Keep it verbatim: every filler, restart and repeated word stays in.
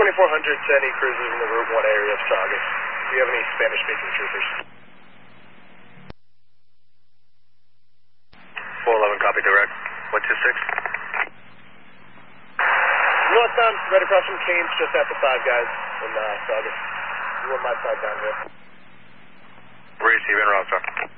twenty-four hundred to any cruisers in the Route one area of Saugus. Do you have any Spanish-speaking troopers? four eleven, copy direct. one two six. Northbound, right across from Canes, just after five guys in uh, Saugus. You on my side down here. Receive in route, sir.